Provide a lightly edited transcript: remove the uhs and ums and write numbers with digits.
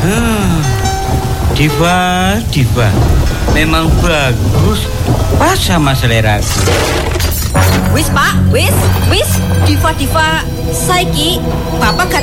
Diva, memang bagus, pas sama selera. Wis Pak, wis, Diva, saiki Bapak